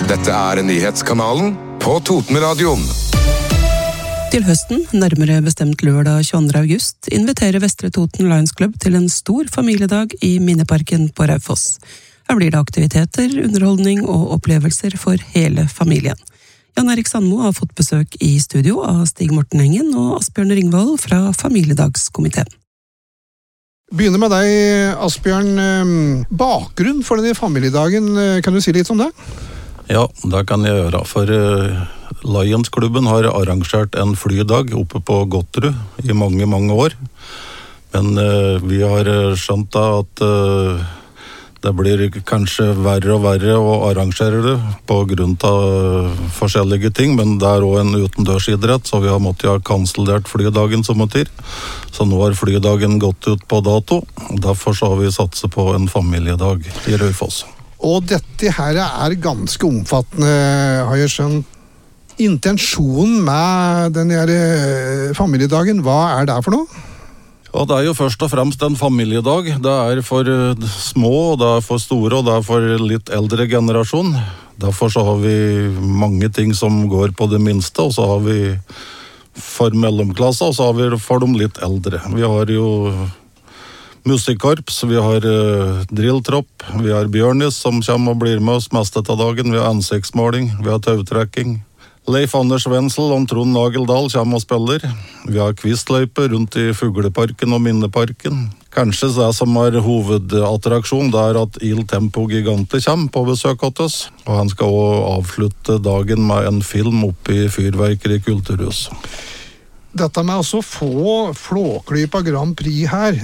Dette nyhetskanalen på Totenradioen. Til høsten, nærmere bestemt lørdag 22. august, inviterer Vestre Toten Lions Club til en stor familiedag i Minneparken på Raufoss. Her blir det aktiviteter, underholdning og opplevelser for hele familien. Jan Erik Sandmo har fått besøk i studio av Stig Morten Engen og Asbjørn Ringvold fra Familiedagskomiteen. Begynner med deg, Asbjørn. Bakgrunn for denne familiedagen, kan du si litt om det? Ja, det kan jeg gjøre. For Lions-klubben har arrangert en flydag oppe på Gotterud i mange, mange år. Men vi har skjønt da at det blir kanskje verre og verre å arrangere det på grunn av forskjellige ting, men det er også en utendørsidrett, så vi har måttet ha kanselert flydagen som det til. Så nå har flydagen gått ut på dato, og derfor så har vi satset på en familiedag i Raufoss. Og dette her er ganske omfattende, har jeg skjønt. Intensjonen med denne familiedagen, hva er det for noe? Ja, det er jo først og fremst en familiedag. Det er for små, og det er for store, og det er for litt eldre generasjon. Derfor så har vi mange ting som går på det minste, og så har vi for mellomklasse, og så har vi for de litt eldre. Vi har jo musikkorps, vi har drilltropp, vi har Bjørnis som kommer og blir med oss meste av dagen, vi har ansiktsmåling, vi har tautrekking. Leif Anders Wenzel og Trond Nageldal kommer og spiller. Vi har kvistløyper rundt i Fugleparken og Minneparken. Kanskje det som er hovedattraksjon, det er at Il Tempo Gigante kommer på besøk hos oss. Og han skal også avslutte dagen med en film oppe i Fyrverkeri kulturhus. Dette med å få Flåklypa Grand Prix her,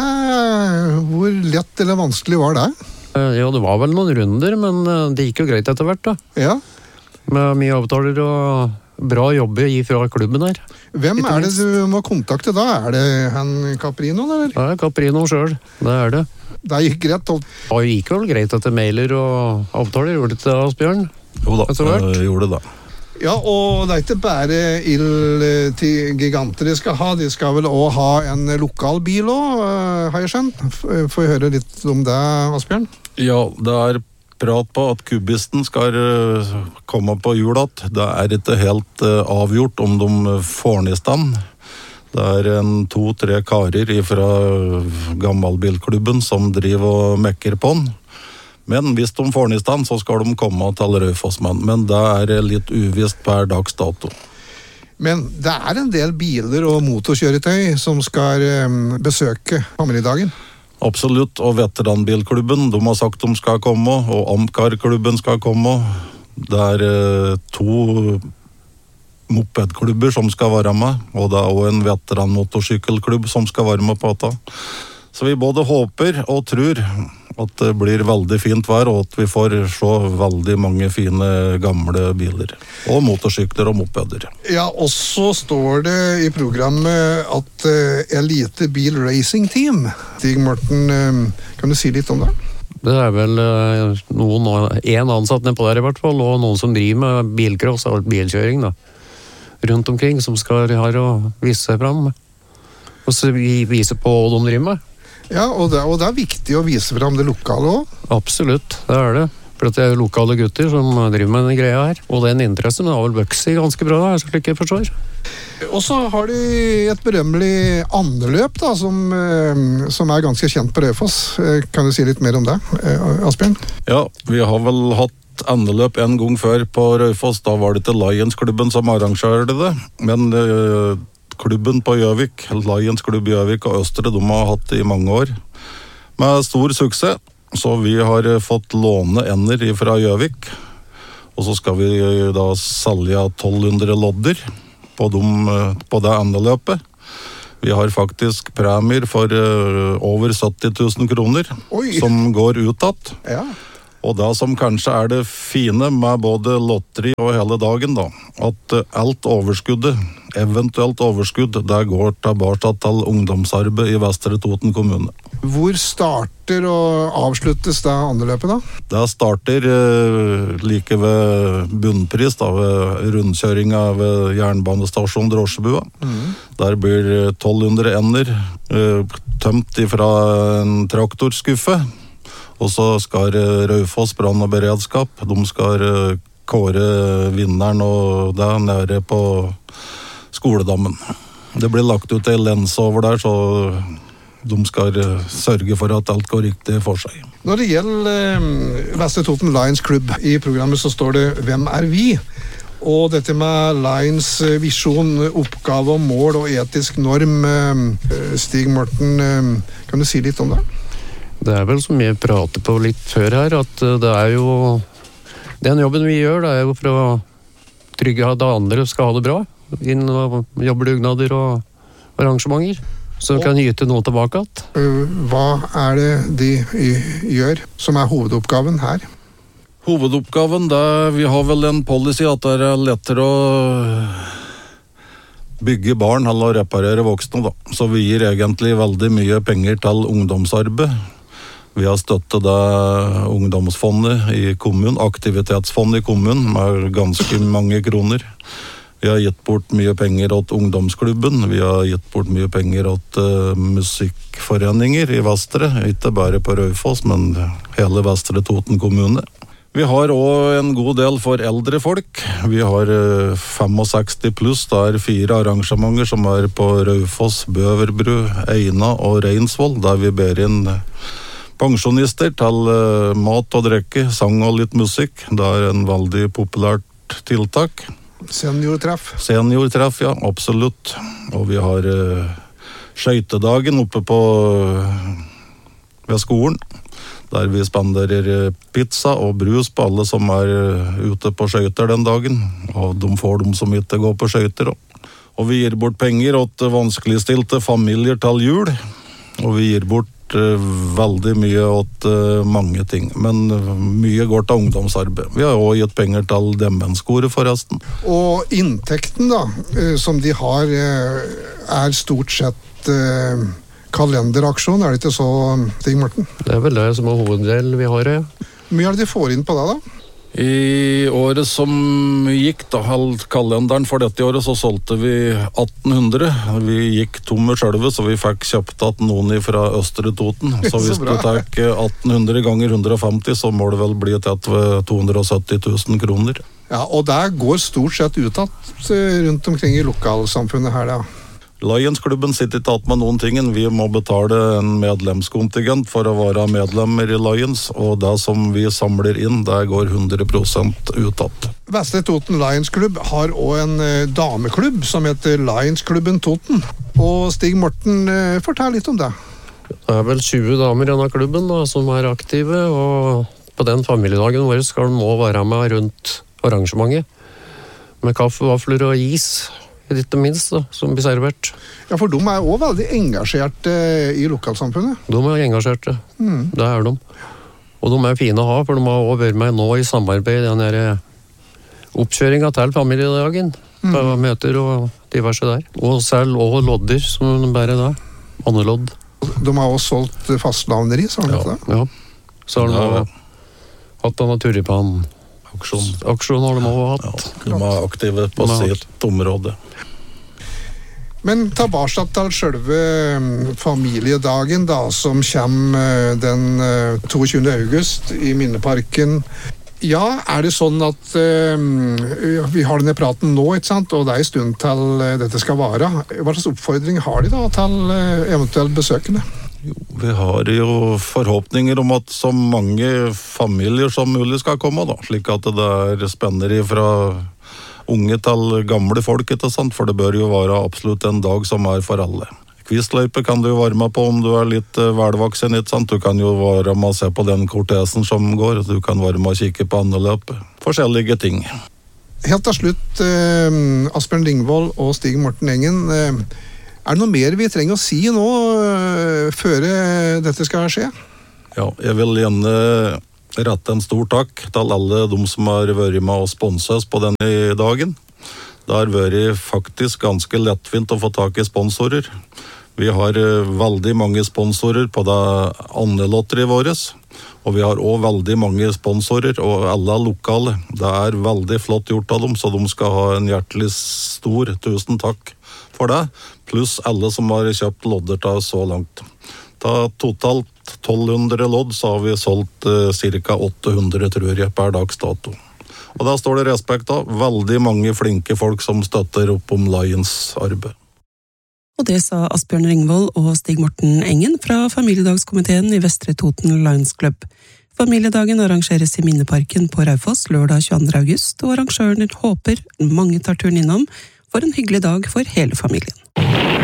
hvor lett eller vanskelig var det? Ja, det var vel noen runder, men det gikk jo greit etter hvert da. Ja. Med mye avtaler og bra jobbe fra klubben her. Hvem er det du må kontakte da? Er det han Caprino, eller? Ja, Caprino selv, det er det. Det gikk greit? Det gikk vel greit etter mailer og avtaler, gjorde det til Asbjørn? Jo da, det gjorde det. Ja, og det er ikke bare Il til giganter de skal ha, de skal vel også ha en lokal bil også, har jeg skjønt. Får jeg høre litt om det, Asbjørn? Ja, det er prat på at kubisten skal komme på julat. Det er ikke helt avgjort om de får den i stand. Det er 2-3 karer fra gammelbilklubben som driver og mekker på den. Men hvis de får den i stand, så skal de komme til Raufossmann. Men det er litt uvisst per dags dato. Men det er en del biler og motorkjøretøy som skal besøke familiedagen. Absolutt, og veteranbilklubben, de har sagt de skal komme, og Amcar-klubben skal komme. Det er 2 mopedklubber som skal være med, og det er også en veteranmotorsykkelklubb som skal være med på dette. Så vi både håper og tror at det blir veldig fint vær, og at vi får se veldig mange fine gamle biler. Og motorsykler og mopeder. Ja, og så står det i programmet at Elite Bil Racing Team. Stig Morten, kan du si litt om det? Det er vel en ansatt ned på der i hvert fall, og noen som driver med bilcross og bilkjøring da. Rundt omkring, som skal ha å vise seg frem. Og så vise på hva de driver med. Ja, og det er viktig å vise frem det lokale også. Absolutt, det er det. For det er lokale gutter som driver med denne greia her. Og den interessen har vel vokst ganske bra, da, slik jeg forstår. Og så har de et berømmelig andeløp da, som er ganske kjent på Raufoss. Kan du si litt mer om det, Asbjørn? Ja, vi har vel hatt andeløp en gang før på Raufoss. Da var det til Lions-klubben som arrangerte det. Men klubben på Gjøvik, Lions klubb Gjøvik og Østre, de har hatt det i mange år. Med stor suksess. Så vi har fått låne ender fra Gjøvik. Og så skal vi da selge 1200 lodder på det endeløpet. Vi har faktisk premier for over 70 000 kroner. Oi. Som går utad. Ja. Og det som kanskje er det fine med både lotteri og hele dagen da, at alt overskuddet, eventuelt overskudd, det går tilbake til ungdomsarbeid i Vestre Toten kommune. Hvor starter og avsluttes det andeløpet da? Det starter like ved bunnpris, da, ved rundkjøringa ved jernbanestasjon Drosjebua. Der blir 1200 ender tømt fra en traktorskuffe. Og så skal Raufoss brann og beredskap, de skal kåre vinneren, og det nede på skoledammen. Det blir lagt ut en lens over der, så de skal sørge for at alt går riktig for seg. Når det gjelder Vestre Toten Lions Club, i programmet så står det «Hvem er vi?», og dette med Lions visjon, oppgave og mål og etisk norm. Stig Morten, kan du si litt om det? Det er vel som jeg prater på litt før her, at det er jo den jobben vi gjør, det er jo for å trygge at andre skal ha det bra innen jobbdugnader og arrangementer, så vi kan gyte noe tilbake igjen. Hva er det de gjør som er hovedoppgaven her? Hovedoppgaven, vi har vel en policy at det er lettere å bygge barn eller å reparere voksne, da. Så vi gir egentlig veldig mye penger til ungdomsarbeid. Vi har støttet det ungdomsfondet i kommunen, aktivitetsfondet i kommunen, med ganske mange kroner. Vi har gitt bort mye penger til ungdomsklubben, vi har gitt bort mye penger til musikkforeninger i Vestre, ikke bare på Raufoss, men hele Vestre Toten kommune. Vi har også en god del for eldre folk. Vi har 65 pluss, det er 4 arrangementer som er på Raufoss, Bøverbru, Eina og Reinsvoll, der vi ber inn pensjonister til mat og drikke, sang og litt musikk. Det er en veldig populært tiltak. Seniortreff. Seniortreff, ja, absolutt. Og vi har skøytedagen oppe ved skolen, der vi spanderer pizza og brus på alle som er ute på skøyter den dagen, og de får dem som ikke går på skøyter. Og vi gir bort penger til vanskeligstilte familier til jul, og vi gir bort veldig mye til mange ting, men mye går til ungdomsarbeid. Vi har også gitt penger til demenskoret forresten. Og inntekten da, som de har, er stort sett kalenderaksjon, er det ikke så, Stig Morten? Det er vel det som er hoveddel vi har, ja. Hvor mye er det de får inn på det da? I året som gikk, da, kalenderen for dette året, så solgte vi 1800. Vi gikk tomme selve, så vi fikk kjøpt at noen fra Østre Toten. Så hvis du tar 1800 ganger 150, så må det vel bli tett ved 270 000 kroner. Ja, og det går stort sett utad rundt omkring i lokalsamfunnet her da. Lions-klubben sitter ikke alt med noen ting. Vi må betale en medlemskontingent for å være medlemmer i Lions, og det som vi samler inn, det går 100% utad. Vestre Toten Lions Club har også en dameklubb som heter Lions-klubben Toten. Og Stig Morten, fortell litt om det. Det er vel 20 damer i denne klubben da, som er aktive, og på den familiedagen vår skal de må være med rundt arrangementet, med kaffe, vafler og is, ikke minst, da, som blir servert. Ja, for de er også veldig engasjerte i lokalsamfunnet. De er engasjerte, det er de. Og de er fine å ha, for de har også vært med nå i samarbeid i den oppkjøringen til familiedagen, på møter og diverse der. Og selv også lodder, som de bærer da, andelodd. De har også solgt fastlavneri, sa han det? Ja, så har de hatt denne turipan. Aksjon har de også hatt. Ja, de er aktive på sitt område. Men tilbake til selve familiedagen da, som kommer den 22. august i Minneparken. Ja, er det sånn at vi har denne praten nå, ikke sant? Og det er en stund til dette skal vare. Hva slags oppfordring har de da til eventuelt besøkende? Jo, vi har jo forhåpninger om at så mange familier som mulig skal komme, da, slik at det er spenner fra unge til gamle folk, ikke sant? For det bør jo være absolutt en dag som er for alle. Kvistløype kan du jo være med på om du er litt velvoksen, ikke sant? Du kan jo være med å se på den kortesen som går, du kan være med å kikke på andeløp, forskjellige ting. Helt til slutt, Asbjørn Lingvold og Stig Morten Engen, er det noe mer vi trenger å si nå før dette skal skje? Ja, jeg vil gjerne rette en stor takk til alle de som har vært med å sponse oss på denne dagen. Det har vært faktisk ganske lettfint å få tak i sponsorer. Vi har veldig mange sponsorer på det andelotteriet vårt, og vi har også veldig mange sponsorer, og alle er lokale. Det er veldig flott gjort av dem, så de skal ha en hjertelig stor tusen takk for det, pluss alle som har kjøpt lodder til så langt. Ta totalt 1200 lodd, så har vi solgt ca. 800, tror jeg, per dags dato. Og da står det respekt av veldig mange flinke folk som støtter opp om Lions arbeid. Og det sa Asbjørn Ringvold og Stig Morten Engen fra familiedagskomiteen i Vestre Toten Lions Club. Familiedagen arrangeres i Minneparken på Raufoss lørdag 22. august, og arrangøren håper mange tar turen innom for en hyggelig dag for hele familien.